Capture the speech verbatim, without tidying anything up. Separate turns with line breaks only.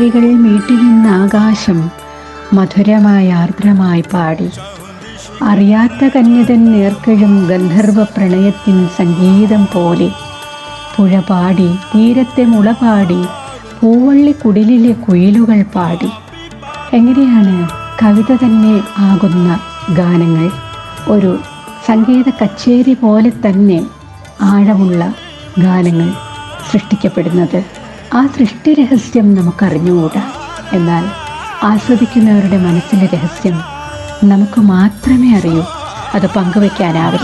കൾ മീട്ടി നിന്ന ആകാശം മധുരമായി ആർദ്രമായി പാടി. അറിയാത്ത കന്യതൻ നേർക്കഴും ഗന്ധർവ പ്രണയത്തിൻ സംഗീതം പോലെ പുഴ പാടി, തീരത്തെ മുള പാടി, പൂവള്ളി കുടിലിലെ കുയിലുകൾ പാടി. എങ്ങനെയാണ് കവിത തന്നെ ആകുന്ന ഗാനങ്ങൾ ഒരു സംഗീത കച്ചേരി പോലെ തന്നെ ആഴമുള്ള ഗാനങ്ങൾ സൃഷ്ടിക്കപ്പെടുന്നത്? ആ സൃഷ്ടി രഹസ്യം നമുക്കറിഞ്ഞുകൂടാ. എന്നാൽ ആസ്വദിക്കുന്നവരുടെ മനസ്സിലെ രഹസ്യം നമുക്ക് മാത്രമേ അറിയൂ. അത് പങ്കുവയ്ക്കാനാവില്ല.